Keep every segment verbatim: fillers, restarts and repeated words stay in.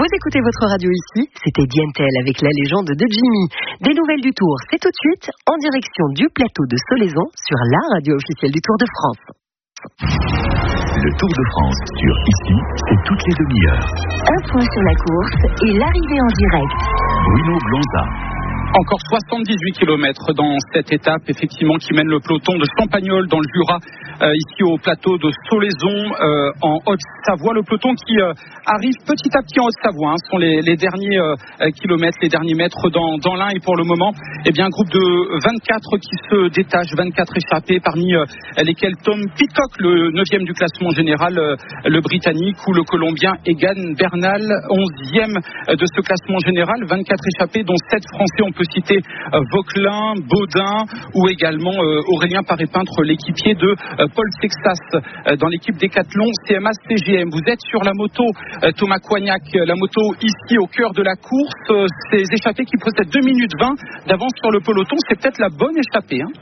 Vous écoutez votre radio ici, c'était Dientel avec la légende de Jimmy. Des nouvelles du Tour, c'est tout de suite en direction du plateau de Solaizon sur la radio officielle du Tour de France. Le Tour de France sur Ici, c'est toutes les demi-heures. Un point sur la course et l'arrivée en direct. Bruno Blonda. Encore soixante-dix-huit kilomètres dans cette étape, effectivement, qui mène le peloton de Champagnole dans le Jura, euh, ici au plateau de Solaizon, euh, en Haute-Savoie. Le peloton qui euh, arrive petit à petit en Haute-Savoie, hein, sont les, les derniers euh, kilomètres, les derniers mètres dans, dans l'Ain. Et pour le moment, eh bien, un groupe de vingt-quatre qui se détache, vingt-quatre échappés, parmi euh, lesquels Tom Pidcock, le neuvième du classement général, euh, le Britannique, ou le Colombien Egan Bernal, onzième de ce classement général. vingt-quatre échappés, dont sept Français. On peut citer euh, Vauquelin, Baudin ou également euh, Aurélien Paré-Peintre, l'équipier de euh, Paul Sexas euh, dans l'équipe Décathlon C M A C G M. Vous êtes sur la moto euh, Thomas Coignac, la moto ici au cœur de la course. Euh, ces échappés qui possèdent deux minutes vingt d'avance sur le peloton, c'est peut-être la bonne échappée, hein.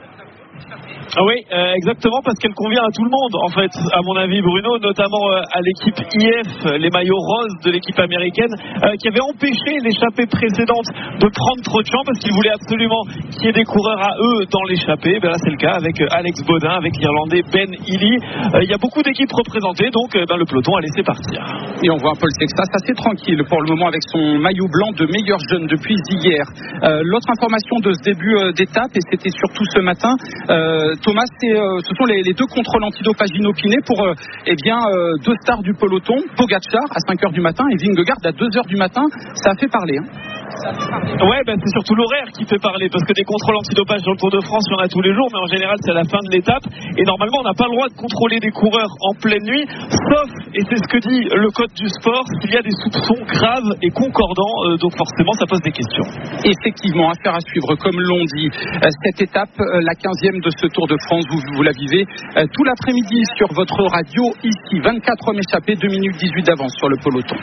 Ah oui, euh, exactement, parce qu'elle convient à tout le monde, en fait, à mon avis, Bruno, notamment euh, à l'équipe I F, les maillots roses de l'équipe américaine, euh, qui avait empêché l'échappée précédente de prendre trop de champ, parce qu'ils voulaient absolument qu'il y ait des coureurs à eux dans l'échappée. Ben là, c'est le cas avec euh, Alex Baudin, avec l'Irlandais Ben Healy. Euh, il y a beaucoup d'équipes représentées, donc euh, ben, le peloton a laissé partir. Et on voit un Paul Sexas assez tranquille pour le moment avec son maillot blanc de meilleur jeune depuis hier. Euh, l'autre information de ce début euh, d'étape, et c'était surtout ce matin, euh, Thomas, c'est, euh, ce sont les, les deux contrôles antidopage inopinés pour euh, eh bien, euh, deux stars du peloton, Pogacar à cinq heures du matin et Vingegaard à deux heures du matin. Ça a fait parler, hein. Ouais, ben c'est surtout l'horaire qui fait parler, parce que des contrôles antidopage dans le Tour de France, il y en a tous les jours, mais en général c'est à la fin de l'étape, et normalement on n'a pas le droit de contrôler des coureurs en pleine nuit, sauf, et c'est ce que dit le code du sport, s'il y a des soupçons graves et concordants, euh, donc forcément ça pose des questions. Effectivement, affaire à suivre, comme l'on dit. Euh, cette étape, euh, la quinzième de ce Tour de France, vous, vous la vivez euh, tout l'après-midi sur votre radio ici. vingt-quatre hommes échappés, deux minutes dix-huit d'avance sur le peloton.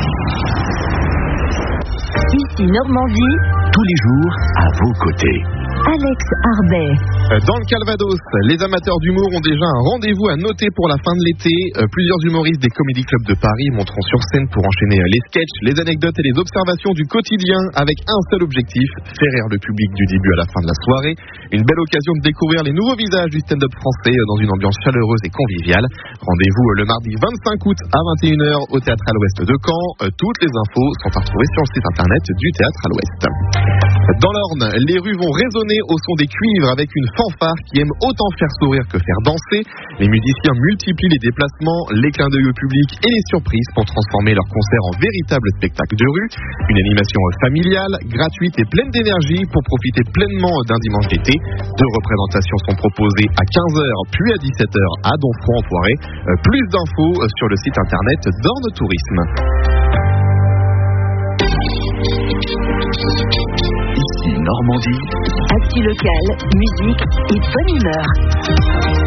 Ici Normandie, Tous les jours, à vos côtés. Alex Arbet. Dans le Calvados, les amateurs d'humour ont déjà un rendez-vous à noter pour la fin de l'été. Plusieurs humoristes des Comedy Clubs de Paris monteront sur scène pour enchaîner les sketchs, les anecdotes et les observations du quotidien avec un seul objectif, faire rire le public du début à la fin de la soirée. Une belle occasion de découvrir les nouveaux visages du stand-up français dans une ambiance chaleureuse et conviviale. Rendez-vous le mardi vingt-cinq août à vingt et une heures au Théâtre à l'Ouest de Caen. Toutes les infos sont à retrouver sur le site internet du Théâtre à l'Ouest. Dans l'Orne, les rues vont résonner au son des cuivres avec une fanfare qui aime autant faire sourire que faire danser. Les musiciens multiplient les déplacements, les clins d'œil au public et les surprises pour transformer leur concert en véritable spectacle de rue. Une animation familiale, gratuite et pleine d'énergie pour profiter pleinement d'un dimanche d'été. Deux représentations sont proposées à quinze heures puis à dix-sept heures à Donfront-en-Foiré. Plus d'infos sur le site internet d'Orne Tourisme. Ici Normandie. Actu local, musique et bonne humeur.